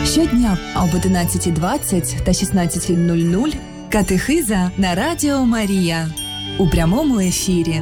Щодня об 11:20 та 16:00 катехиза на Радіо Марія у прямому ефірі.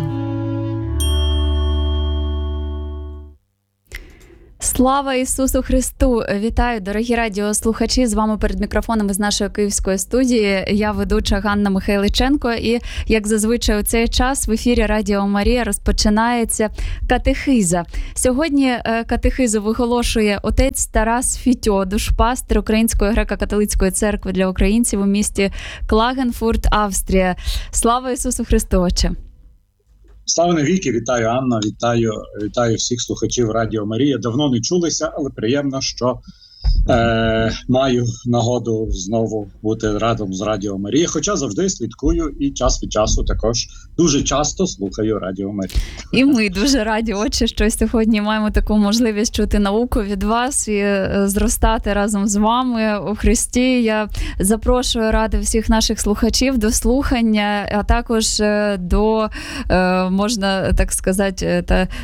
Слава Ісусу Христу! Вітаю, дорогі радіослухачі! З вами перед мікрофоном із нашої київської студії я ведуча Ганна Михайличенко. І, як зазвичай у цей час, в ефірі Радіо Марія розпочинається катехиза. Сьогодні катехизу виголошує отець Тарас Фітьо, душпастир Української греко-католицької церкви для українців у місті Клагенфурт, Австрія. Слава Ісусу Христу, отче! Слава навіки, вітаю Анна, вітаю всіх слухачів Радіо Марія. Давно не чулися, але приємно, що маю нагоду знову бути разом з Радіо Марія, хоча завжди слідкую і час від часу також дуже часто слухаю Радіо Марія. І ми дуже раді, отче, що сьогодні маємо таку можливість чути науку від вас і зростати разом з вами у Христі. Я запрошую, ради всіх наших слухачів до слухання, а також до, можна так сказати,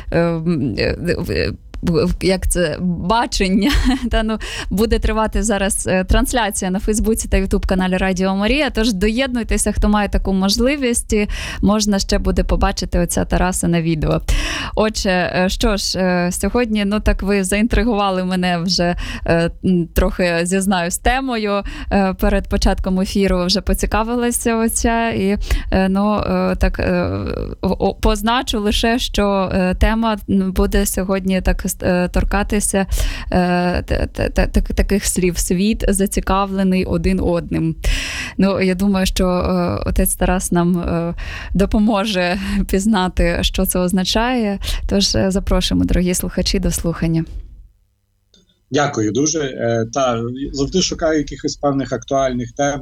як це, бачення. Буде тривати зараз трансляція на Фейсбуці та Ютуб-каналі Радіо Марія, тож доєднуйтеся, хто має таку можливість, і можна ще буде побачити отця Тараса на відео. Отже, що ж, сьогодні, так ви заінтригували мене вже, трохи зізнаюсь, темою. Перед початком ефіру вже поцікавилася отця, і так позначу лише, що тема буде сьогодні так торкатися таких слів: світ зацікавлений один одним. Я думаю, що отець Тарас нам допоможе пізнати, що це означає. Тож запрошуємо, дорогі слухачі, до слухання. Дякую дуже. Завжди шукаю якихось певних актуальних тем,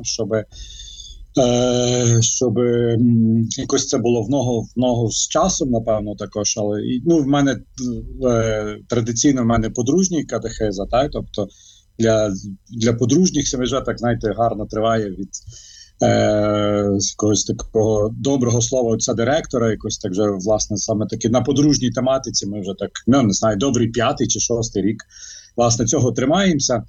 щоб якось це було в ногу з часом, напевно, також. Але в мене традиційно подружній катехиза, так? Тобто для подружніх це вже, так знаєте, гарно триває від якогось такого доброго слова отця директора, якось так вже, власне, саме таки на подружній тематиці ми вже так, не знаю, добрий 5-й чи 6-й рік, власне, цього тримаємося.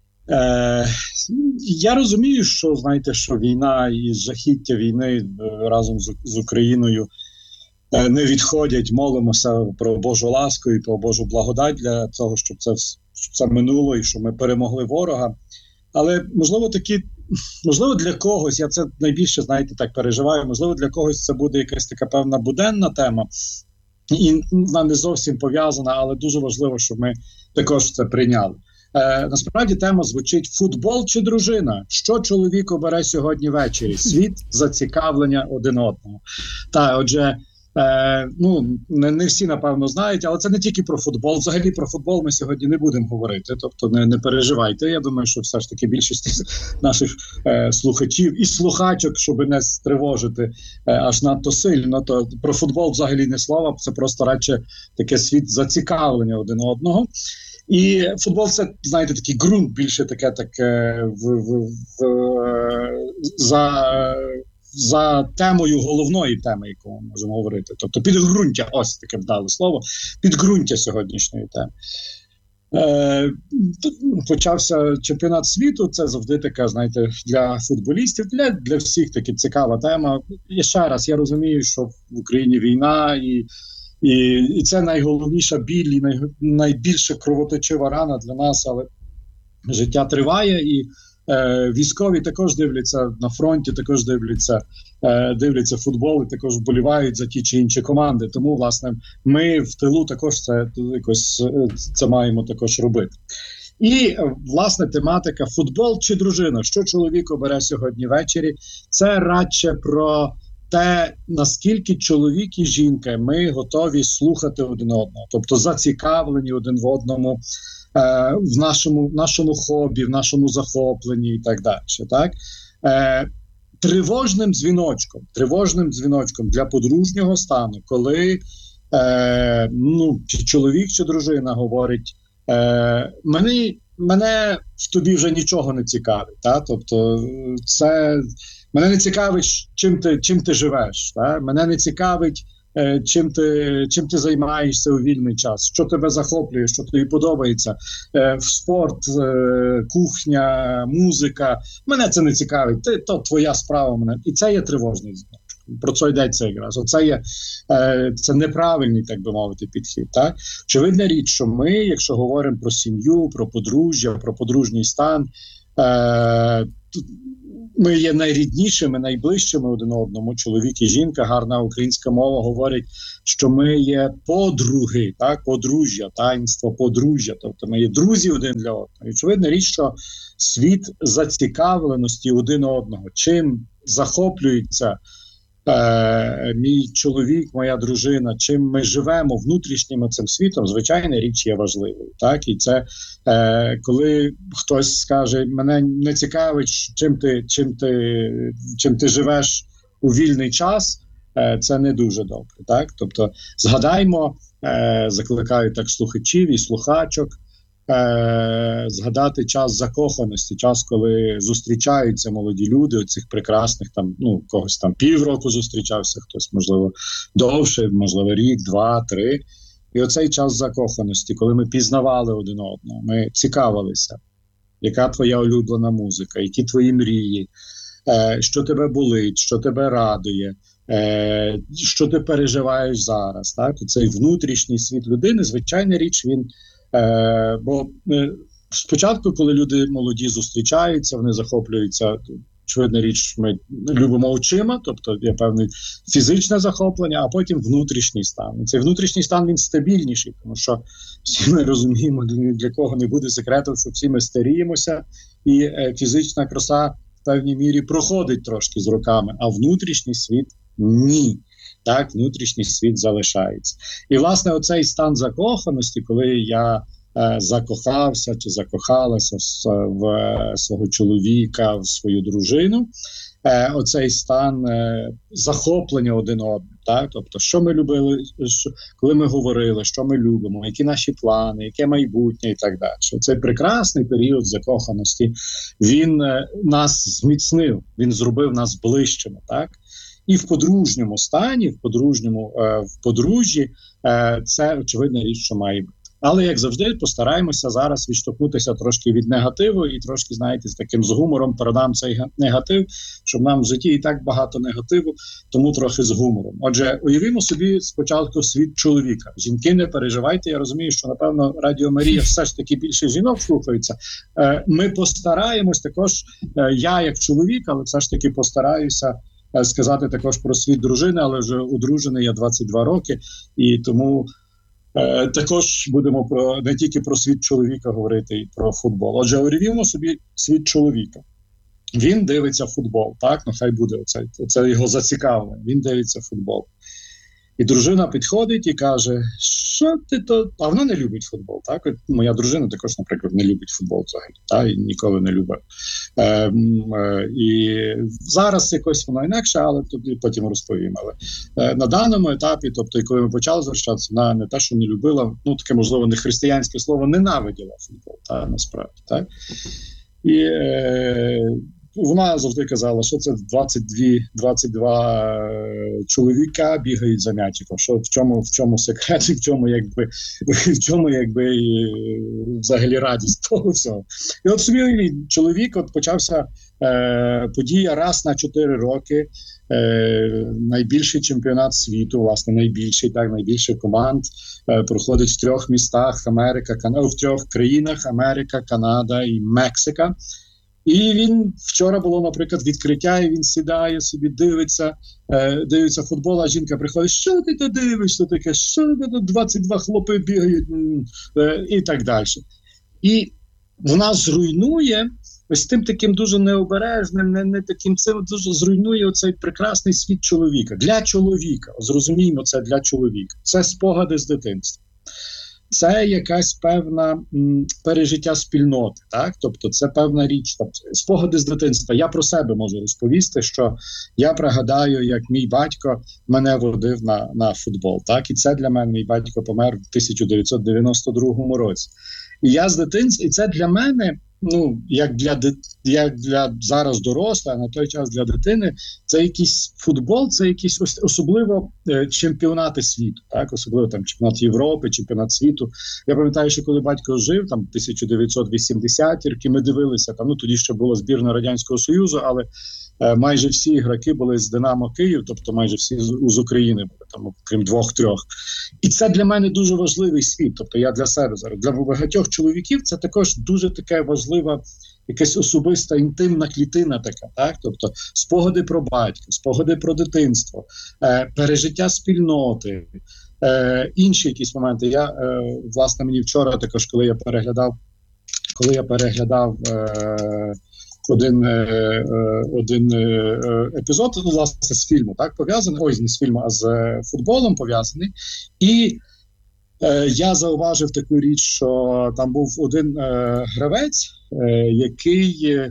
Я розумію, що, знаєте, що війна і жахіття війни разом з Україною не відходять, молимося про Божу ласку і про Божу благодать для того, щоб це минуло і щоб ми перемогли ворога. Але, можливо, для когось, я це найбільше, знаєте, так переживаю, можливо, для когось це буде якась така певна буденна тема, і вона не зовсім пов'язана, але дуже важливо, щоб ми також це прийняли. Насправді тема звучить: футбол чи дружина? Що чоловік обере сьогодні ввечері? Світ зацікавлення один одного. Отже, не всі, напевно, знають, але це не тільки про футбол. Взагалі про футбол ми сьогодні не будемо говорити, тобто не переживайте. Я думаю, що все ж таки більшість наших слухачів і слухачок, щоб не стривожити аж надто сильно, то про футбол взагалі не слова, це просто радше таке світ зацікавлення один одного. І футбол – це, знаєте, такий ґрунт більше таке за темою, головної теми, яку ми можемо говорити. Тобто підґрунтя, ось таке вдале слово, підґрунтя сьогоднішньої теми. Почався чемпіонат світу, це завжди така, знаєте, для футболістів, для всіх таки цікава тема. І ще раз, я розумію, що в Україні війна, і це найголовніша біль, і найбільше кровоточива рана для нас, але життя триває, і військові також дивляться на фронті, також дивляться футбол і також вболівають за ті чи інші команди. Тому, власне, ми в тилу також це маємо також робити. І, власне, тематика футбол чи дружина? Що чоловік обере сьогодні ввечері? Це радше про те, наскільки чоловік і жінка ми готові слухати один одного, тобто зацікавлені один в одному, в нашому хобі, в нашому захопленні і так далі. Так? Тривожним дзвіночком для подружнього стану, коли чи чоловік, чи дружина говорить: мене в тобі вже нічого не цікавить. Так? Тобто мене не цікавить, чим ти живеш. Так? Мене не цікавить, чим ти займаєшся у вільний час, що тебе захоплює, що тобі подобається, спорт, кухня, музика. Мене це не цікавить, то твоя справа мене. І це є тривожний дзвінок. Про це йдеться якраз. Це неправильний, так би мовити, підхід. Так? Очевидна річ, що ми, якщо говоримо про сім'ю, про подружжя, про подружній стан, ми є найріднішими, найближчими один одному. Чоловік і жінка, гарна українська мова говорить, що ми є подруги, так? Подружжя, таїнство подружжя. Тобто ми є друзі один для одного. І очевидна річ, що світ зацікавленості один одного, чим захоплюється мій чоловік, моя дружина, чим ми живемо внутрішнім цим світом, звичайна річ є важливою. Так? І це, коли хтось скаже, мене не цікавить, чим ти живеш у вільний час, це не дуже добре. Так? Тобто, згадаймо, закликаю так слухачів і слухачок, згадати час закоханості, час, коли зустрічаються молоді люди, оцих прекрасних, там, когось там півроку зустрічався, хтось, можливо, довше, можливо, рік, 2, 3. І оцей час закоханості, коли ми пізнавали один одного, ми цікавилися, яка твоя улюблена музика, які твої мрії, що тебе болить, що тебе радує, що ти переживаєш зараз. Так? Цей внутрішній світ людини, звичайна річ, він бо спочатку, коли люди молоді зустрічаються, вони захоплюються, очевидна річ, ми любимо очима, тобто є певне фізичне захоплення, а потім внутрішній стан. І цей внутрішній стан, він стабільніший, тому що всі ми розуміємо, для кого не буде секретом, що всі ми старіємося, і фізична краса в певній мірі проходить трошки з роками, а внутрішній світ – ні. Так, внутрішній світ залишається. І, власне, оцей стан закоханості, коли я закохався чи закохалася в свого чоловіка, в свою дружину, оцей стан захоплення один одним. Так? Тобто, що ми любили, коли ми говорили, що ми любимо, які наші плани, яке майбутнє і так далі. Цей прекрасний період закоханості, він нас зміцнив, він зробив нас ближчими, так? І в подружньому стані, в подружжі, це очевидна річ, що має бути. Але, як завжди, постараємося зараз відштовхнутися трошки від негативу і трошки, знаєте, з таким з гумором передам цей негатив, щоб нам в житті і так багато негативу, тому трохи з гумором. Отже, уявімо собі спочатку світ чоловіка. Жінки, не переживайте, я розумію, що, напевно, Радіо Марія все ж таки більше жінок слухаються. Ми постараємось також, я як чоловік, але все ж таки постараюся сказати також про світ дружини, але вже одружений я 22 роки, і тому також будемо не тільки про світ чоловіка говорити, і про футбол. Отже, уявімо собі світ чоловіка. Він дивиться футбол, так? Ну, хай буде це його зацікавлення. Він дивиться футбол. І дружина підходить і каже, що ти то... А вона не любить футбол, так? Моя дружина також, наприклад, не любить футбол взагалі, так? І ніколи не любить. І зараз якось воно інакше, але тоді потім розповім. Але на даному етапі, тобто, коли ми почали зустрічатися, вона не те, що не любила, таке, можливо, не християнське слово, ненавиділа футбол, так, насправді, так? І вона завжди казала, що це 22 чоловіка бігають за м'ячиком. Що в чому секрет, в чому взагалі радість того всього. І от собі чоловік, почався подія раз на 4 роки, найбільший чемпіонат світу, власне, найбільше команд проходить в 3 містах в 3 країнах Америка, Канада і Мексика. І він вчора було, наприклад, відкриття, і він сідає собі, дивиться футбол, а жінка приходить, що ти то дивишся, таке, що тут 22 хлопи бігають, і так далі. І вона зруйнує, ось тим таким дуже необережним, не таким цим, дуже зруйнує оцей прекрасний світ чоловіка. Для чоловіка, зрозуміємо, це для чоловіка. Це спогади з дитинства. Це якась певна пережиття спільноти, так? Тобто це певна річ, тобто, спогади з дитинства. Я про себе можу розповісти, що я пригадаю, як мій батько мене водив на футбол, так? І це для мене, мій батько помер в 1992 році. І я з дитинства, і це для мене ну, як для зараз дорослих, а на той час для дитини, це якийсь футбол, це якісь особливо чемпіонати світу, так, особливо там чемпіонат Європи, чемпіонат світу. Я пам'ятаю, що коли батько жив, там 1980-ті роки, ми дивилися, там, ну, тоді ще була збірна Радянського Союзу, але майже всі ігроки були з Динамо Київ, тобто майже всі з України були, там, крім 2-3. І це для мене дуже важливий світ, тобто я для себе зараз, для багатьох чоловіків це також дуже така важлива, якась особиста, інтимна клітина така, так, тобто спогади про батька, спогади про дитинство, пережиття спільноти, інші якісь моменти. Я, власне, мені вчора також, коли я переглядав один епізод, власне, з фільму, так, пов'язаний, не з фільму, а з футболом пов'язаний, і я зауважив таку річ, що там був один гравець, який,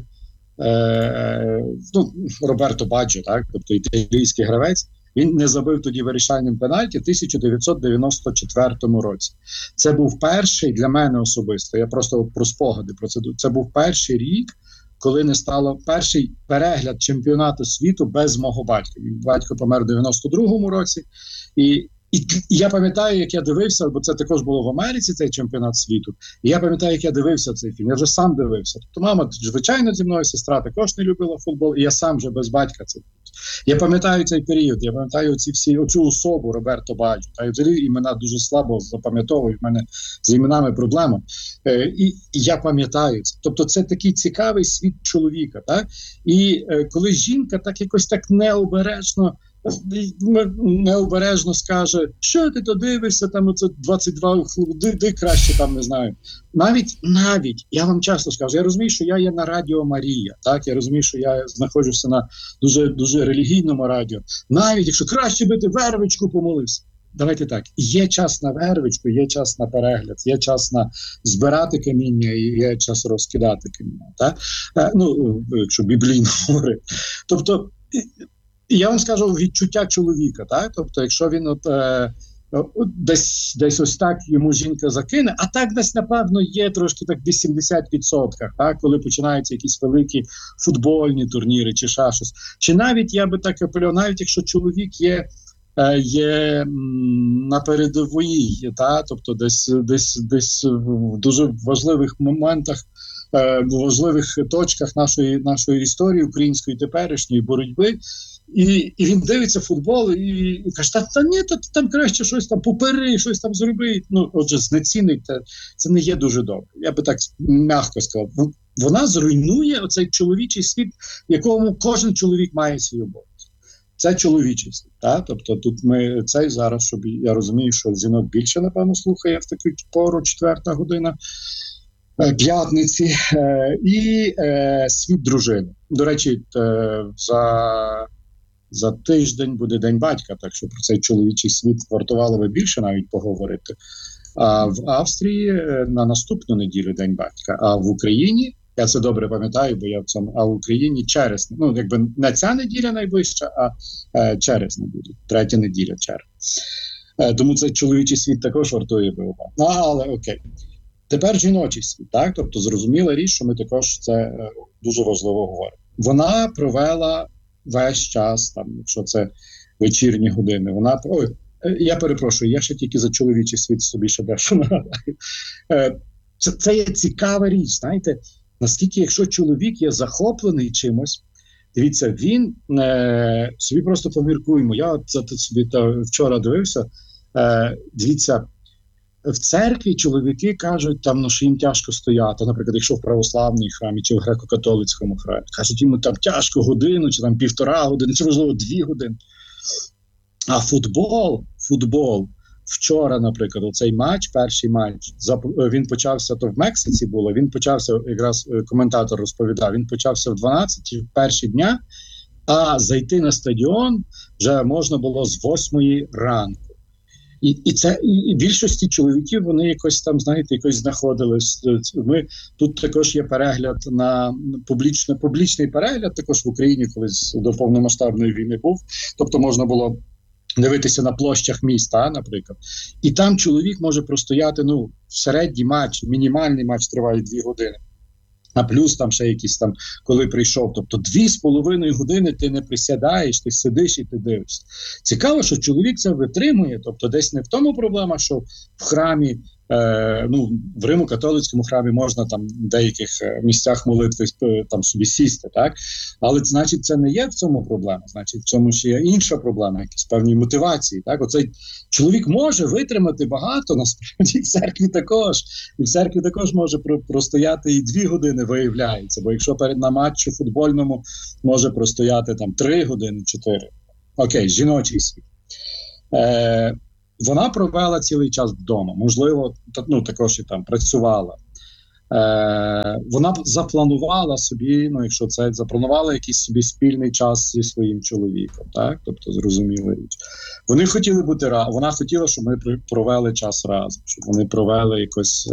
Роберто Баджо, так, тобто італійський гравець, він не забив тоді вирішальним пенальті в 1994 році. Це був перший для мене особисто, я просто про спогади про це. Це був перший рік, коли не стало перший перегляд чемпіонату світу без мого батька. Батько помер у 92-му році. І я пам'ятаю, як я дивився, бо це також було в Америці, цей чемпіонат світу. І я пам'ятаю, як я дивився цей фільм. Я вже сам дивився. Тобто мама, звичайно, зі мною, сестра також не любила футбол, і я сам вже без батька це дивився. Я пам'ятаю цей період, я пам'ятаю оцю особу Роберто Баджо. Та й взагалі імена дуже слабо запам'ятовую, в мене з іменами проблема. І я пам'ятаю це. Тобто це такий цікавий світ чоловіка. Так? І коли жінка так якось так необережно скаже, що ти то дивишся, там оце 22, ти краще там, не знаю. Навіть, я вам часто скажу, я розумію, що я є на Радіо Марія, так, я розумію, що я знаходжуся на дуже релігійному радіо. Навіть, якщо краще би ти вервичку помолився. Давайте так, є час на вервичку, є час на перегляд, є час на збирати каміння і є час розкидати каміння, так? Якщо біблійно говорити. Тобто, я вам скажу відчуття чоловіка, так? Тобто, якщо він десь ось так йому жінка закине, а так десь, напевно, є трошки так в 80%, так? Коли починаються якісь великі футбольні турніри чи ще щось. Чи навіть, я би так апелював, навіть якщо чоловік є на передовій, так? Тобто десь в дуже важливих моментах, в важливих точках нашої історії, української теперішньої боротьби, і він дивиться футбол і каже, там краще щось там попери, щось там зроби. Отже, знецінить, це не є дуже добре. Я би так м'яко сказав. Вона зруйнує оцей чоловічий світ, в якому кожен чоловік має свій обов'язок. Це чоловічий світ. Так? Тобто тут ми цей зараз, щоб я розумію, що жінок більше, напевно, слухає в таку пору, 4-та година п'ятниці, і світ дружини. До речі, за тиждень буде День батька, так що про цей чоловічий світ вартувало би більше навіть поговорити. А в Австрії на наступну неділю День батька, а в Україні, я це добре пам'ятаю, бо я в цьому, а в Україні через, якби не ця неділя найближча, а через неділю, 3-я неділя червня. Тому цей чоловічий світ також вартує би уваги. Але окей. Тепер жіночий світ, так? Тобто зрозуміла річ, що ми також це дуже важливо говоримо. Вона провела весь час, там, якщо це вечірні години, я перепрошую, я ще тільки за чоловічий світ собі ще дещо нагадаю. Це є цікава річ, знаєте, наскільки, якщо чоловік є захоплений чимось, дивіться, він, собі просто поміркуємо, я собі вчора дивився, дивіться, в церкві чоловіки кажуть, що їм тяжко стояти, наприклад, якщо в православній храмі чи в греко-католицькому храмі, кажуть, їм там тяжко годину, чи там 1,5 години, чи, можливо, 2 години. А футбол, вчора, наприклад, оцей матч, перший матч, він почався, то в Мексиці було, він почався, якраз коментатор розповідав, він почався в 12 в перші дня, а зайти на стадіон вже можна було з 8 ранку. І більшості чоловіків, вони якось там, знаєте, якось знаходились. Тут також є перегляд на публічний перегляд, також в Україні колись до повномасштабної війни був. Тобто можна було дивитися на площах міста, наприклад. І там чоловік може простояти, середній матч, мінімальний матч триває 2 години. А плюс там ще якісь там, коли прийшов, тобто 2,5 години ти не присядаєш, ти сидиш і ти дивишся. Цікаво, що чоловік це витримує, тобто десь не в тому проблема, що в храмі, в Римо-католицькому храмі можна там в деяких місцях молитви там собі сісти, так? Але, значить, це не є в цьому проблема, значить, в цьому ще є інша проблема, якісь певні мотивації, так? Оцей чоловік може витримати багато, насправді, в церкві також. І в церкві також може простояти і 2 години, виявляється, бо якщо на матчі футбольному може простояти там 3 години, 4. Окей, жіночий світ. Вона провела цілий час вдома, можливо, також і там працювала. Вона запланувала собі, якщо це запланувала якийсь собі спільний час зі своїм чоловіком, так? Тобто, зрозуміла річ. Вони хотіли бути разом, вона хотіла, щоб ми провели час разом, щоб вони провели якусь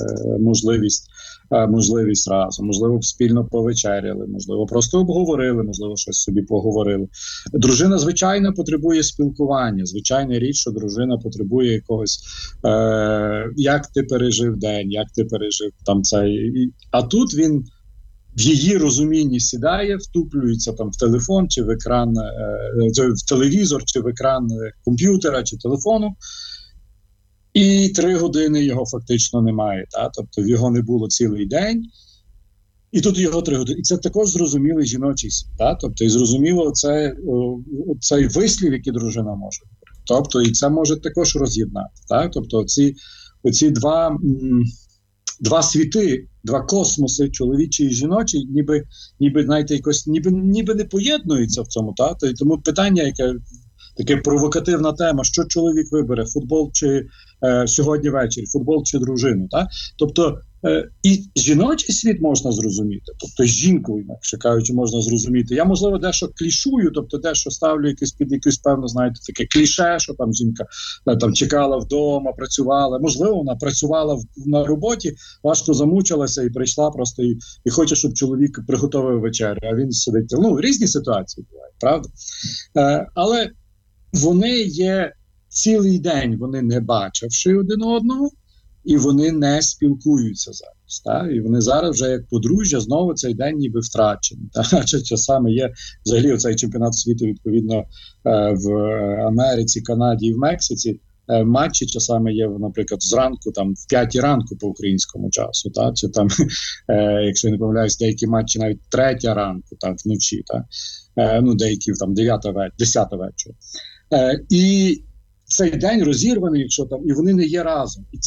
можливість разом, можливо, спільно повечеряли, можливо, просто обговорили, можливо, щось собі поговорили. Дружина, звичайно, потребує спілкування, звичайна річ, що дружина потребує якогось, як ти пережив день, як ти пережив там цей. А тут він в її розумінні сідає, втуплюється там в телефон, чи в екран, в телевізор, чи в екран комп'ютера, чи телефону, і 3 години його фактично немає. Тобто його не було цілий день, і тут його 3 години. І це також зрозумілий жіночий світ. Тобто і зрозуміло цей вислів, який дружина може. Тобто і це може також роз'єднати. Тобто оці два світи, 2 космоси, чоловічий і жіночий, ніби знаєте, якось ніби не поєднуються в цьому. І тому питання, яке таке провокативна тема, що чоловік вибере, футбол чи сьогодні ввечері, футбол чи дружину. Тобто і жіночий світ можна зрозуміти, тобто жінку, інакше кажучи, можна зрозуміти. Я, можливо, дещо клішую, тобто дещо ставлю під якусь певну, знаєте, таке кліше, що там жінка там чекала вдома, працювала. Можливо, вона працювала на роботі, важко замучилася і прийшла просто і хоче, щоб чоловік приготував вечерю, а він сидить. Різні ситуації бувають, правда? Але вони є цілий день, вони не бачивши один одного, і вони не спілкуються зараз. І вони зараз вже як подружжя, знову цей день ніби втрачений. Часами є взагалі оцей чемпіонат світу, відповідно, в Америці, Канаді і в Мексиці. Матчі часами є, наприклад, зранку, там, в 5 ранку по українському часу, чи там, якщо я не помиляюсь, деякі матчі навіть 3 ранку, там, вночі, деякі там 10 вечора. І цей день розірваний, якщо там, і вони не є разом. І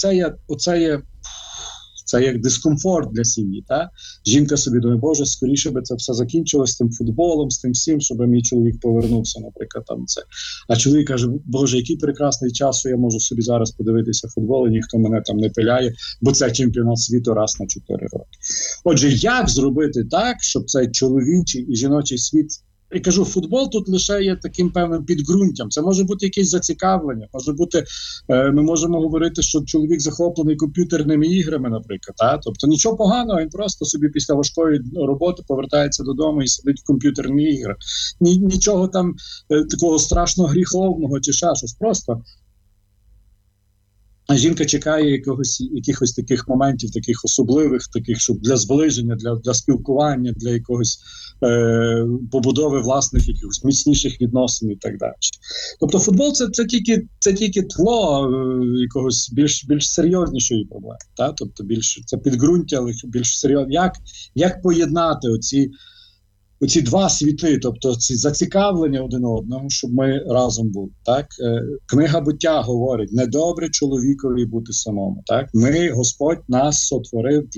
це як дискомфорт для сім'ї. Жінка собі думає, Боже, скоріше би це все закінчилось з тим футболом, з тим всім, щоб мій чоловік повернувся, наприклад, там це. А чоловік каже, Боже, який прекрасний час, що я можу собі зараз подивитися футбол, і ніхто мене там не пиляє, бо це чемпіонат світу раз на 4 роки. Отже, як зробити так, щоб цей чоловічий і жіночий світ, я кажу, футбол тут лише є таким певним підґрунтям. Це може бути якесь зацікавлення, може бути, ми можемо говорити, що чоловік захоплений комп'ютерними іграми, наприклад. Тобто нічого поганого, він просто собі після важкої роботи повертається додому і сидить в комп'ютерні ігри. Нічого там такого страшно гріховного чи ще щось, просто. А жінка чекає якихось таких моментів, таких особливих, таких, щоб для зближення, для спілкування, для якогось побудови власних якихось міцніших відносин і так далі. Тобто футбол це тільки тло якогось більш серйознішої проблеми. Тобто це підґрунтя, але більш серйозно. Як поєднати оці 2 світи, тобто ці зацікавлення один одного, щоб ми разом були. Книга Буття говорить, недобре чоловікові бути самому. Господь нас сотворив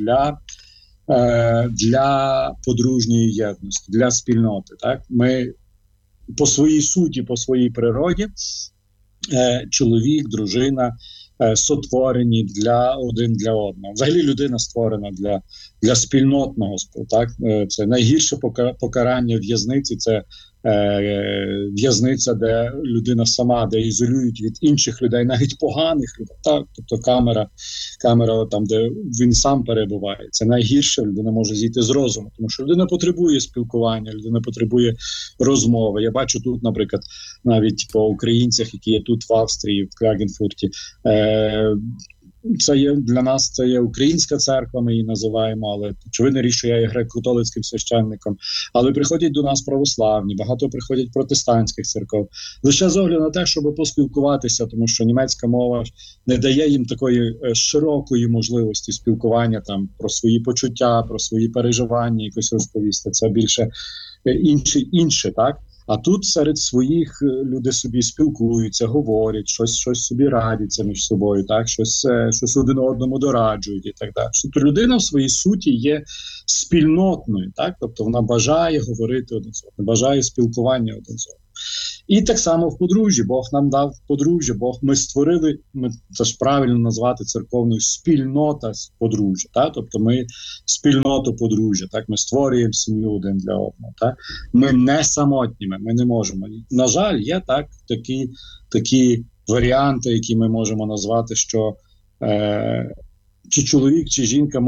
для подружньої єдності, для спільноти. Ми по своїй суті, по своїй природі, чоловік, дружина, сотворені один для одного. Взагалі людина створена для спільнотного. Це найгірше покарання в'язниці, це в'язниця, де людина сама, де ізолюють від інших людей, навіть поганих людей. Тобто камера там, де він сам перебуває. Це найгірше, людина може зійти з розуму, тому що людина потребує спілкування, людина потребує розмови. Я бачу тут, наприклад, навіть по українцях, які є тут в Австрії, в Крагенфурті, це є для нас, це є українська церква, ми її називаємо, але очевидно річ, що я є греко-католицьким священником. Але приходять до нас православні, багато приходять протестантських церков. Лише з огляду на те, щоб поспілкуватися, тому що німецька мова не дає їм такої широкої можливості спілкування там про свої почуття, про свої переживання, якось розповісти. Це більше інше, так? А тут серед своїх люди собі спілкуються, говорять, щось собі радяться між собою, так, щось один одному дораджують і так далі. Тобто людина в своїй суті є спільнотною, так, тобто вона бажає говорити один з одним, бажає спілкування один з одним. І так само в подружжі. Бог нам дав подружжя, ми створили, це ж правильно назвати церковною, спільнота подружжя, так? Тобто ми спільноту подружжя, так? Ми створюємо сім'ю один для одного, так? Ми не самотніми, ми не можемо. На жаль, є так, такі варіанти, які ми можемо назвати, що чи чоловік, чи жінка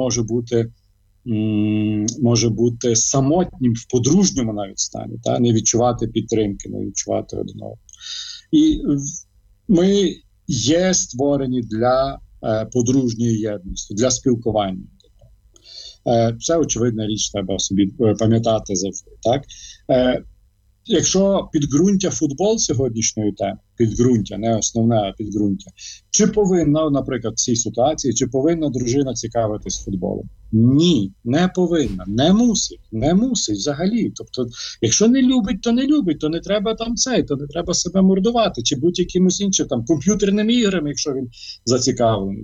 може бути самотнім в подружньому навіть стані, та? Не відчувати підтримки, не відчувати один одного. І ми є створені для подружньої єдності, для спілкування. Це очевидна річ, треба собі пам'ятати завжди. Так? Якщо підґрунтя футбол сьогоднішньої теми, підґрунтя, не основне, а підґрунтя, чи повинна, наприклад, в цій ситуації, чи повинна дружина цікавитись футболом? Ні, не повинна, не мусить взагалі. Тобто, якщо не любить, то не треба там то не треба себе мордувати, чи будь-якимось іншим там комп'ютерним іграм, якщо він зацікавлений,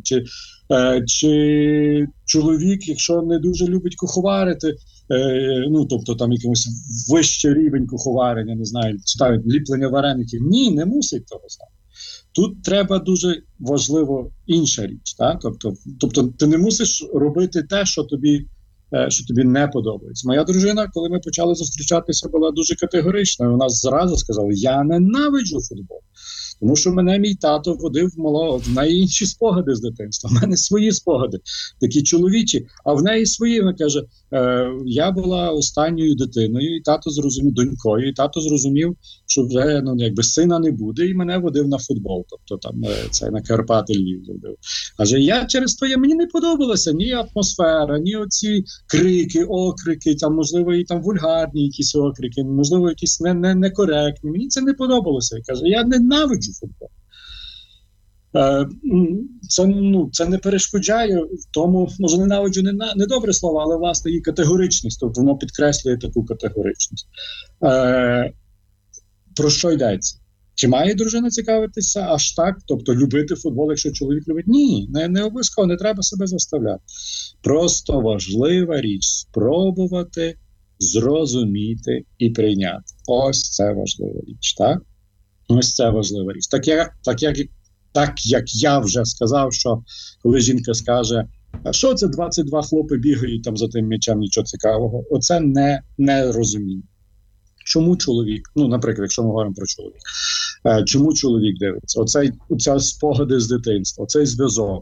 чи чоловік, якщо не дуже любить куховарити, тобто там якийсь вищий рівень куховарення, не знаю, читають ліплення вареників. Ні, не мусить того знати. Тут треба дуже важливо інша річ. Так? Тобто ти не мусиш робити те, що тобі не подобається. Моя дружина, коли ми почали зустрічатися, була дуже категорична. Вона зразу сказала, я ненавиджу футбол. Тому що мене мій тато водив в неї інші спогади з дитинства. В мене свої спогади, такі чоловічі, а в неї свої. Вона каже, я була останньою дитиною, і тато зрозумів, донькою, і тато зрозумів, що вже сина не буде, і мене водив на футбол. Тобто там це на Карпати Львів водив. Каже, я через твоє, мені не подобалася ні атмосфера, ні оці крики, окрики, там, можливо, і там вульгарні якісь окрики, можливо, якісь некоректні. Мені це не подобалося. І каже, я ненавиджу футбол. Це не перешкоджає тому, може, ненавиджу не добре слово, але, власне, її категоричність, тобто воно підкреслює таку категоричність. Про що йдеться? Чи має дружина цікавитися аж так, тобто любити футбол, якщо чоловік любить? Ні, не обов'язково, не треба себе заставляти. Просто важлива річ – спробувати, зрозуміти і прийняти. Ось це важлива річ, так? Ось це важлива річ. Так як я вже сказав, що коли жінка скаже, а що це 22 хлопи бігають там за тим м'ячем, нічого цікавого, оце не розуміння. Чому чоловік, наприклад, якщо ми говоримо про чоловік, чому чоловік дивиться? Оця спогади з дитинства, оцей зв'язок,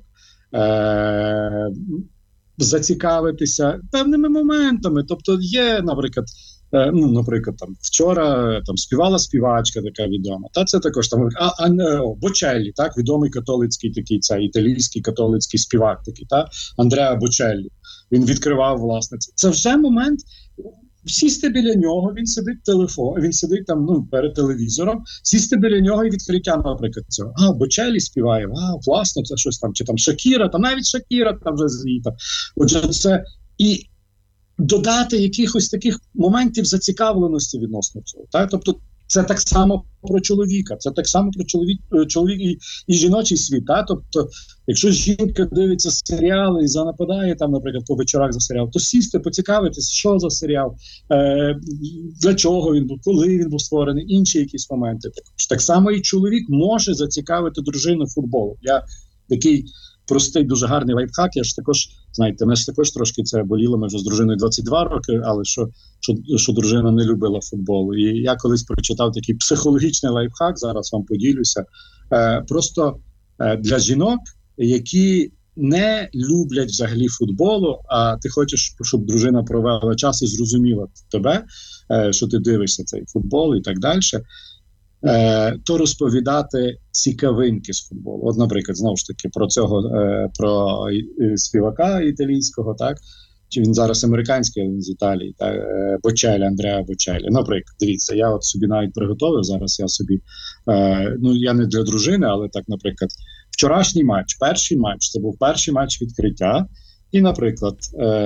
зацікавитися певними моментами. Тобто є, наприклад, там вчора там співала співачка така відома. Та це також там Бочеллі, так, відомий католицький такий, цей італійський католицький співак такий, та Андреа Бочеллі. Він відкривав, власне, це. Це вже момент. Сісти біля нього, він сидить там перед телевізором, сісти біля нього і відкриття, наприклад, цього. Бочеллі співає, власне, це щось там, чи там Шакіра, там навіть Шакіра там вже звіта. Отже, це і додати якихось таких моментів зацікавленості відносно цього. Так? Тобто це так само про чоловіка, це так само про чоловік і жіночий світ. Так? Тобто, якщо жінка дивиться серіали і занападає там, наприклад, по вечорах за серіал, то сісти, поцікавитись, що за серіал, для чого він був, коли він був створений, інші якісь моменти. Так само і чоловік може зацікавити дружину футболом. Я такий простий, дуже гарний лайфхак. Я ж також, знаєте, мене ж також трошки це боліло, ми вже з дружиною 22 роки, але що дружина не любила футболу. І я колись прочитав такий психологічний лайфхак, зараз вам поділюся. Просто для жінок, які не люблять взагалі футболу, а ти хочеш, щоб дружина провела час і зрозуміла тебе, що ти дивишся цей футбол і так далі. то розповідати цікавинки з футболу. От, наприклад, знову ж таки, про співака італійського, так? Чи він зараз американський, але він з Італії, так? Бочелі, Андреа Бочелі. Наприклад, дивіться, я от собі навіть приготовив, зараз я собі, я не для дружини, але так, наприклад, вчорашній матч, перший матч, це був перший матч відкриття, і, наприклад,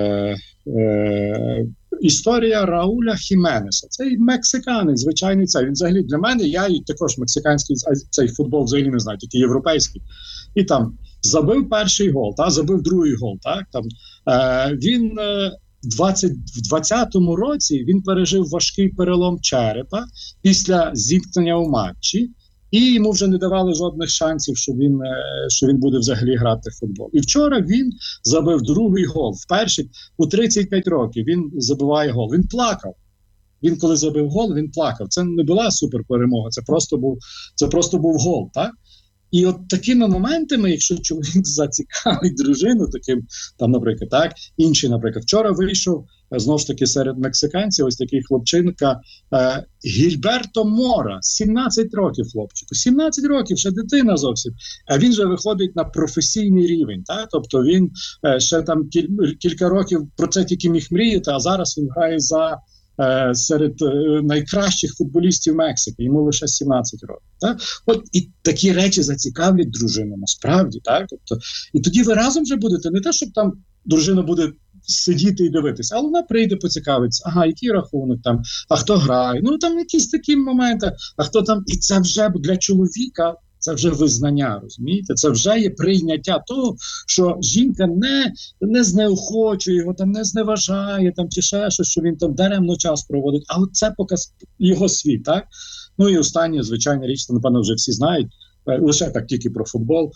історія Рауля Хіменеса. Цей мексиканець, звичайний цей. Він взагалі для мене, я і також мексиканський, цей футбол взагалі не знаю, тільки європейський. І там забив перший гол, забив другий гол. Там, він в 20-му році він пережив важкий перелом черепа після зіткнення у матчі. І йому вже не давали жодних шансів, що він буде взагалі грати в футбол. І вчора він забив другий гол. Вперше у 35 років він забиває гол. Він плакав. Він коли забив гол, він плакав. Це не була суперперемога, це просто був гол, так? І от такими моментами, якщо чоловік зацікавить дружину, таким, там, наприклад, так, інші, наприклад, вчора вийшов, знову ж таки, серед мексиканців, ось такий хлопчинка, Гільберто Мора, 17 років хлопчику, 17 років, ще дитина зовсім, а він же виходить на професійний рівень, так, тобто він ще там кілька років про це тільки міг мріяти, а зараз він грає серед найкращих футболістів Мексики, йому лише 17 років. Так? От і такі речі зацікавлять дружину насправді. Так? Тобто, і тоді ви разом вже будете, не те, щоб там дружина буде сидіти і дивитися, але вона прийде, поцікавиться, ага, який рахунок там, а хто грає, ну там якісь такі моменти, а хто там, і це вже для чоловіка, це вже визнання, розумієте? Це вже є прийняття того, що жінка не знеохочує його, там не зневажає, там чи ще щось, що він там даремно час проводить. А от це показ його світ, так? Ну і остання, звичайна річ, то, напевно, вже всі знають, лише так тільки про футбол,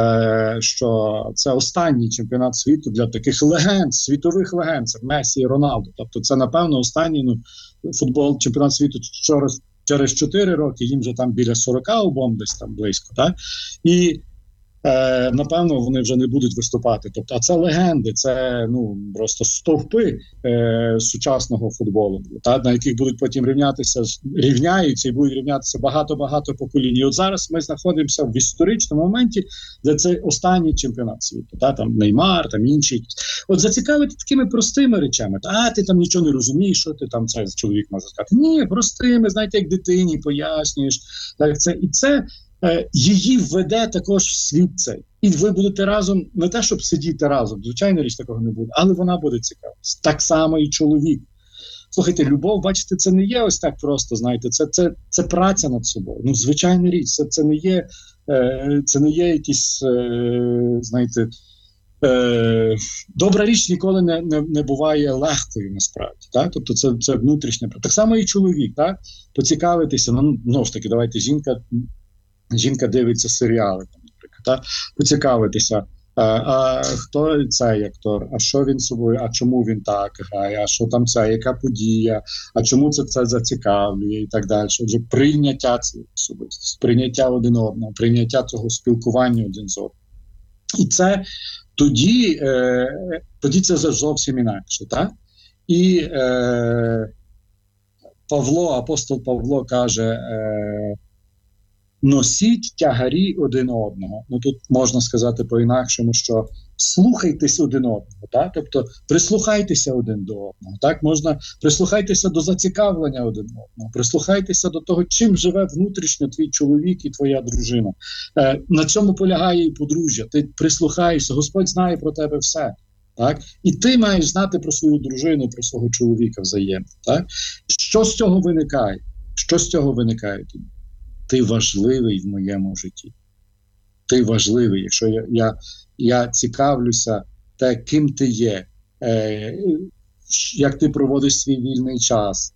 що це останній чемпіонат світу для таких легенд, світових легенд, це Месі і Роналду. Тобто це, напевно, останній футбол, чемпіонат світу через 4 роки, їм вже там біля 40 обом десь там близько, так? І, напевно, вони вже не будуть виступати. Тобто, а це легенди, це, просто стовпи сучасного футболу, так? На яких будуть потім рівняються і будуть рівнятися багато-багато поколінь. І от зараз ми знаходимося в історичному моменті, де це останній чемпіонат світу, так? Там Неймар, там інші. От зацікавити такими простими речами. Ти там нічого не розумієш, що ти там, цей чоловік може сказати. Ні, простими, знаєте, як дитині пояснюєш. Так, це її введе також в світ цей. І ви будете разом, не те, щоб сидіти разом, звичайно, річ такого не буде, але вона буде цікава. Так само і чоловік. Слухайте, любов, бачите, це не є ось так просто, знаєте, це праця над собою. Звичайна річ, це не є якісь, знаєте, добра річ ніколи не буває легкою, насправді. Так? Тобто це внутрішня праця. Так само і чоловік, так? Поцікавитися, знову ж таки, давайте, жінка дивиться серіали, наприклад, так? Поцікавитися, а хто цей актор, а що він собою, а чому він так грає, а що там це, яка подія, а чому це зацікавлює і так далі. Отже, прийняття цієї особистості, прийняття один одного, прийняття цього спілкування один з одним. І це тоді це зовсім інакше, так? І апостол Павло каже, носіть тягарі один одного. Тут можна сказати по-інакшому, що слухайтесь один одного, так? Тобто прислухайтеся один до одного, так? Можна прислухайтеся до зацікавлення один одного, прислухайтеся до того, чим живе внутрішньо твій чоловік і твоя дружина. На цьому полягає і подружжя. Ти прислухаєшся, Господь знає про тебе все. Так? І ти маєш знати про свою дружину, про свого чоловіка взаємно. Так? Що з цього виникає? Що з цього виникає тобі? Ти важливий в моєму житті. Ти важливий, якщо я цікавлюся те, ким ти є, як ти проводиш свій вільний час,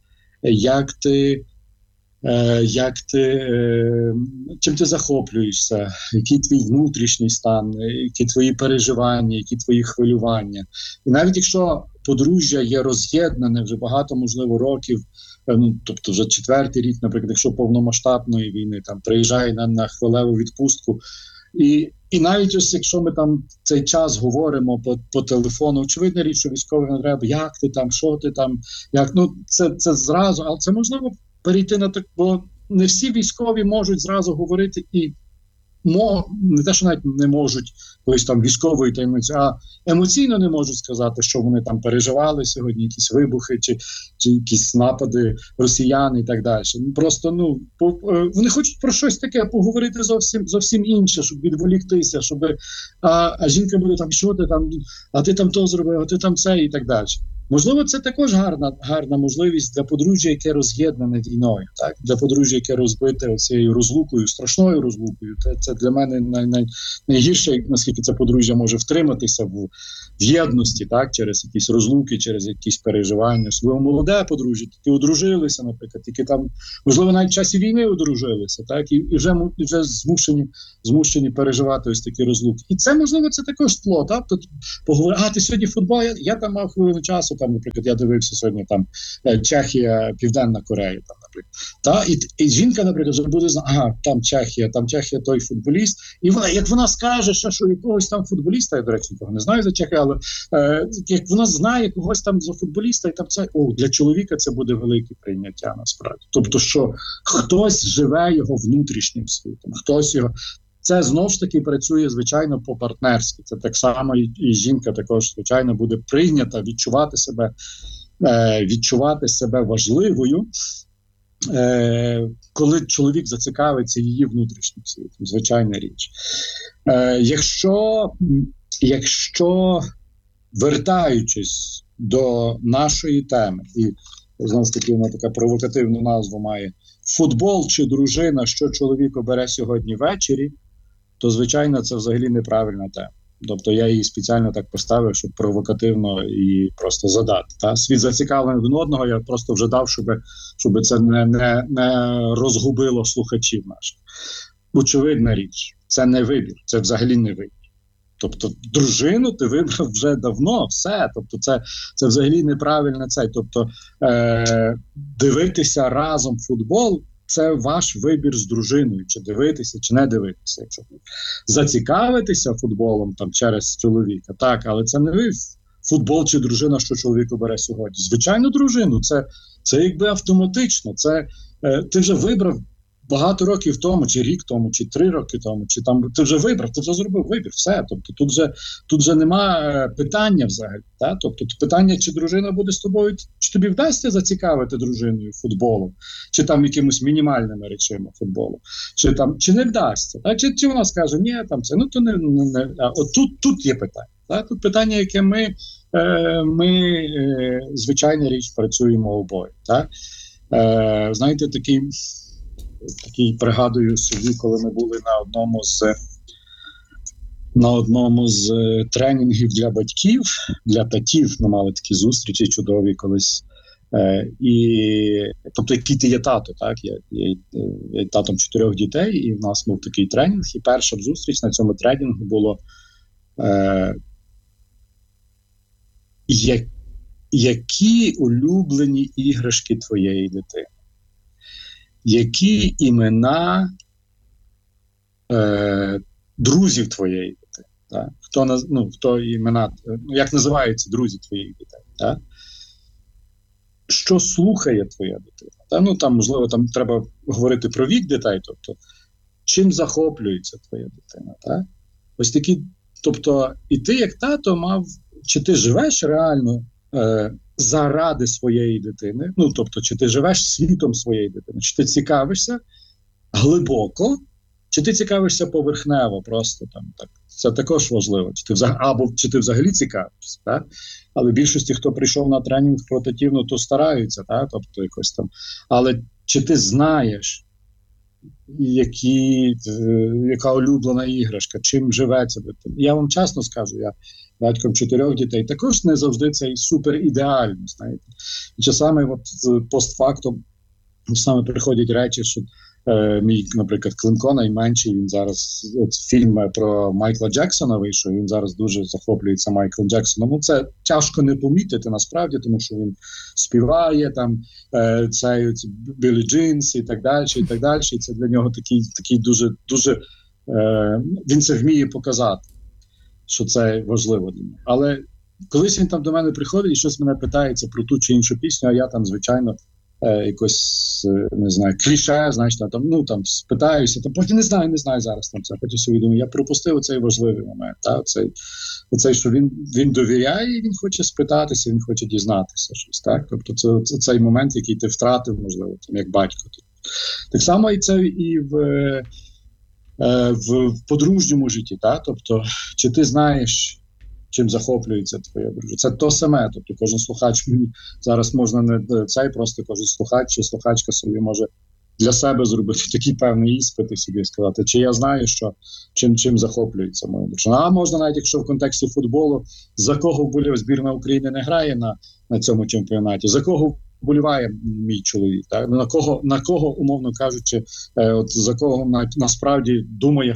чим ти захоплюєшся, який твій внутрішній стан, які твої переживання, які твої хвилювання. І навіть якщо подружжя є роз'єднане вже багато, можливо, років, тобто вже 4-й рік, наприклад, якщо повномасштабної війни, там приїжджає на хвилеву відпустку, і навіть ось якщо ми там цей час говоримо по телефону, очевидна річ, що військовим не треба, як ти там, що ти там, це зразу, але це можливо перейти на так, бо не всі військові можуть зразу говорити і не те, що навіть не можуть колись там військової таємниці, а емоційно не можуть сказати, що вони там переживали сьогодні, якісь вибухи чи якісь напади росіян і так далі. Просто, вони хочуть про щось таке поговорити зовсім інше, щоб відволіктися, щоб а жінка буде там, що ти там, а ти там то зробив, а ти там це і так далі. Можливо, це також гарна можливість для подружжя, яке роз'єднане війною, так? Для подружжя, яке розбите цією розлукою, страшною розлукою. Це для мене найгірше, наскільки це подружжя може втриматися в єдності, так? Через якісь розлуки, через якісь переживання. Особливо молоде подружжя, тільки одружилися, наприклад, тільки там, можливо, навіть в часі війни одружилися, так? І вже змушені переживати ось такі розлуки. І це, можливо, це також тло, так? Тобто поговорити, ти сьогодні футбол, я там мав хвилину часу, там, наприклад, я дивився сьогодні там Чехія, Південна Корея, там, наприклад. І жінка, наприклад, вже буде знати, там Чехія той футболіст. І вона, як вона скаже, що якогось там футболіста, я, до речі, нікого не знаю за Чехію, але як вона знає когось там за футболіста, і там це, для чоловіка це буде велике прийняття, насправді. Тобто, що хтось живе його внутрішнім світом, хтось його... Це, знову ж таки, працює, звичайно, по-партнерськи. Це так само і жінка також, звичайно, буде прийнята, відчувати себе важливою, коли чоловік зацікавиться її внутрішнім світом. Звичайна річ. Якщо вертаючись до нашої теми, і, знову ж таки, вона така провокативну назву має, футбол чи дружина, що чоловік обере сьогодні ввечері, то, звичайно, це взагалі неправильна тема. Тобто я її спеціально так поставив, щоб провокативно і просто задати. Та? Світ зацікавлений один одного, я просто вже дав, щоб це не розгубило слухачів наших. Очевидна річ, це не вибір, це взагалі не вибір. Тобто дружину ти вибрав вже давно, все. Тобто це взагалі неправильно це. Тобто дивитися разом футбол – це ваш вибір з дружиною, чи дивитися, чи не дивитися. Якщо зацікавитися футболом там через чоловіка, так, але це не ви футбол чи дружина, що чоловік обере сьогодні. Звичайно, дружину, це якби автоматично. Це ти вже вибрав багато років тому, чи рік тому, чи 3 роки тому, чи там ти вже вибрав, ти вже зробив вибір, все. Тобто тут вже нема питання взагалі. Та? Тобто питання, чи дружина буде з тобою, чи тобі вдасться зацікавити дружиною футболом, чи там якимось мінімальними речами футболу, чи не вдасться. Та? Чи вона скаже, ні, там це, то не. От тут є питання. Та? Тут питання, яке ми звичайна річ, працюємо обоє. Та? Знаєте, такий пригадую собі, коли ми були на одному з тренінгів для батьків, для татів, ми мали такі зустрічі чудові колись. Тобто, який ти є тато, так? Я татом 4 дітей, і в нас був такий тренінг, і перша зустріч на цьому тренінгу було які улюблені іграшки твоєї дитини? Які імена друзів твоєї дитини? Так? Хто імена, як називаються друзі твоїх дітей? Так? Що слухає твоя дитина? Там, можливо, там треба говорити про вік дітей, тобто, чим захоплюється твоя дитина? Так? Ось такі, тобто, і ти, як тато, мав, чи ти живеш реально заради своєї дитини, тобто, чи ти живеш світом своєї дитини, чи ти цікавишся глибоко, чи ти цікавишся поверхнево, просто там, так. Це також важливо, чи ти взагалі цікавишся, так? Але більшості, хто прийшов на тренінг про татів, то стараються, так? Тобто якось там, але чи ти знаєш, яка улюблена іграшка, чим живеться дитина? Я вам чесно скажу, я батьком 4 дітей, також не завжди це супер ідеально, знаєте. І часами постфактум саме приходять речі, що мій, наприклад, Климко найменший, він зараз, фільм про Майкла Джексона вийшов, він зараз дуже захоплюється Майклом Джексоном. Це тяжко не помітити насправді, тому що він співає там цей Біллі Джинс і так далі, і так далі. І це для нього такий дуже він це вміє показати, що це важливо для нього. Але колись він там до мене приходить і щось мене питається про ту чи іншу пісню, а я там, звичайно, якось, не знаю, кліше, знаєш, там спитаюся, потім не знаю зараз там це, потім собі думаю, я пропустив цей важливий момент, оцей, що він довіряє, і він хоче спитатися, він хоче дізнатися щось, так, тобто це цей момент, який ти втратив, можливо, там, як батько. Так само і це і в подружньому житті, так, тобто, чи ти знаєш, чим захоплюється твоя дружина. Це то саме, тобто кожен слухач, зараз можна не цей, просто кожен слухач чи слухачка собі може для себе зробити такий певний іспит і собі сказати, чи я знаю, що чим захоплюється моя дружина. А можна навіть, якщо в контексті футболу, за кого збірна України не грає на цьому чемпіонаті, за кого вболіває мій чоловік, так? На кого, умовно кажучи, за кого насправді думає,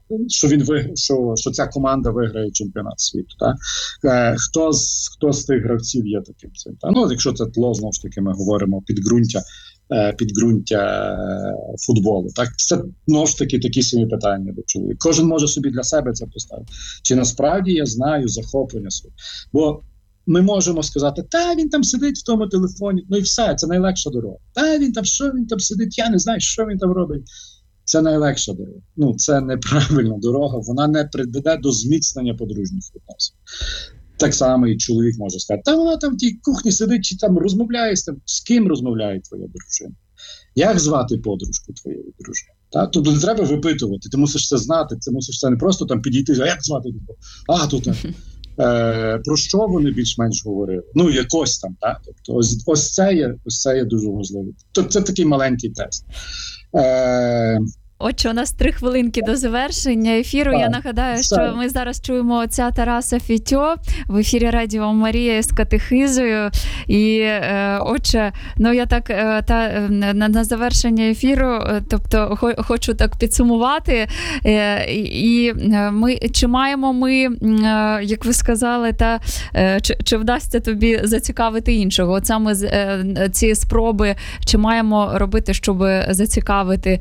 що ця команда виграє чемпіонат світу, так? Хто з тих гравців є таким цим? Ну, якщо це тло, знову ж таки, ми говоримо підґрунтя футболу. Так, це знову ж таки такі самі питання до чоловіка. Кожен може собі для себе це поставити. Чи насправді я знаю захоплення своє? Бо ми можемо сказати, він там сидить в тому телефоні, ну і все, це найлегша дорога. Що він там сидить, я не знаю, що він там робить. Це найлегша дорога. Ну, це неправильна дорога, вона не приведе до зміцнення подружніх відносин. Так само і чоловік може сказати, вона там в тій кухні сидить, чи там розмовляє з ким розмовляє твоя дружина? Як звати подружку твоєї дружини? Тобто не треба випитувати, ти мусиш це знати, ти мусиш це не просто там підійти, а як звати? Про що вони більш-менш говорили? Ну, якось там, так? Тобто ось це є дуже важливо. Тобто це такий маленький тест. Отже, у нас 3 хвилинки до завершення ефіру. Я нагадаю, що ми зараз чуємо отця Тараса Фітьо в ефірі Радіо Марія з катехизою. І, отже, я так на завершення ефіру, тобто хочу так підсумувати. І чи маємо ми, як ви сказали, чи вдасться тобі зацікавити іншого? От саме ці спроби, чи маємо робити, щоб зацікавити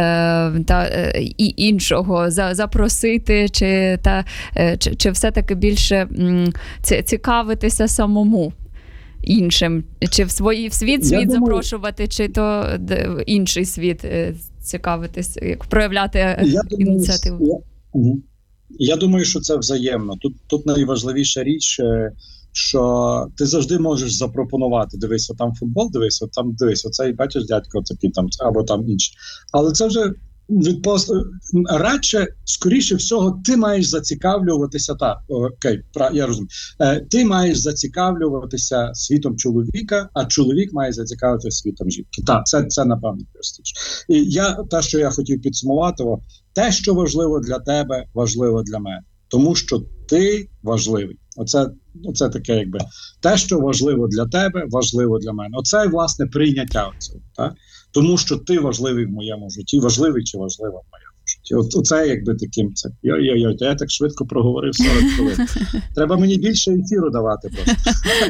і іншого, запросити, чи все-таки більше цікавитися самому іншим, чи в світ запрошувати, чи то інший світ цікавитись, проявляти ініціативу? Я думаю, що це взаємно. Тут найважливіша річ, що ти завжди можеш запропонувати, дивись, там футбол, дивись, оцей, бачиш, дядько такий там, або там інший. Але це вже радше, скоріше всього, ти маєш зацікавлюватися, я розумію, ти маєш зацікавлюватися світом чоловіка, а чоловік має зацікавитися світом жінки. Це напевно простіше. І те, що я хотів підсумувати, те, що важливо для тебе, важливо для мене. Тому що ти важливий. Оце таке, якби, те, що важливо для тебе, важливо для мене. Оце, власне, прийняття цього, так? Тому що ти важливий в моєму житті, важливий чи важлива в моєму житті. Оце, якби, таким, це. Я так швидко проговорив 40 хвилин. Треба мені більше ефіру давати просто.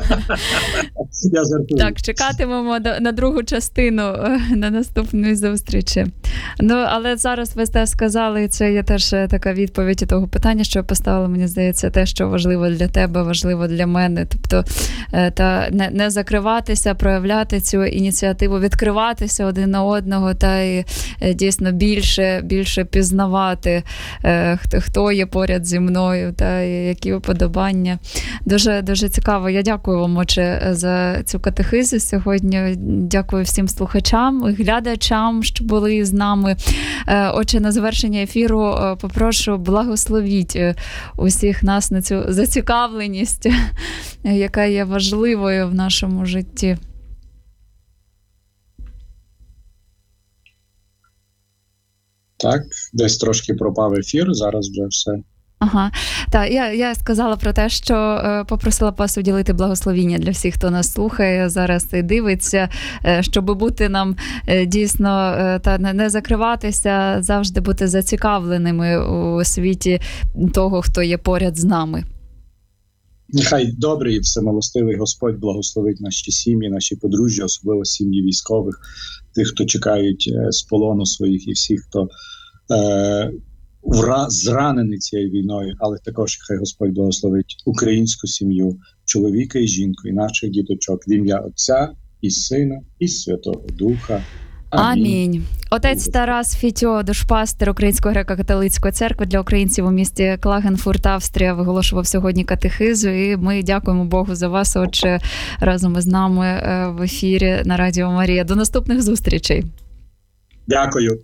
Я жартую. Так, чекатимемо на другу частину, на наступної зустрічі. Але зараз ви сказали, це є теж така відповідь того питання, що я поставила, мені здається, те, що важливо для тебе, важливо для мене. Тобто не закриватися, проявляти цю ініціативу, відкриватися один на одного та і дійсно більше пізнавати, хто є поряд зі мною та які уподобання. Дуже, дуже цікаво. Я дякую вам, отче, за цю катехизу сьогодні. Дякую всім слухачам і глядачам, що були з нами. Отче, на завершення ефіру попрошу благословіть усіх нас на цю зацікавленість, яка є важливою в нашому житті. Так, десь трошки пропав ефір, зараз вже все. Ага, так, я сказала про те, що попросила вас уділити благословіння для всіх, хто нас слухає зараз і дивиться, щоб бути нам дійсно, та не закриватися, завжди бути зацікавленими у світі того, хто є поряд з нами. Нехай добрий і всемилостивий Господь благословить наші сім'ї, наші подружжя, особливо сім'ї військових, тих, хто чекають з полону своїх, і всіх, хто зранений цією війною, але також хай Господь благословить українську сім'ю, чоловіка і жінку, і наших діточок в ім'я Отця і Сина, і Святого Духа. Амінь. Отець Тарас Фітьо, душпастер Української греко-католицької церкви для українців у місті Клагенфурт, Австрія, виголошував сьогодні катехизу, і ми дякуємо Богу за вас, отче, разом із нами в ефірі на Радіо Марія. До наступних зустрічей. Дякую.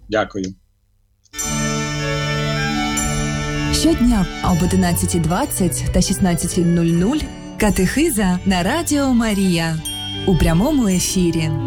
Щодня об 11:20 та 16:00 катехиза на Радіо Марія у прямому ефірі.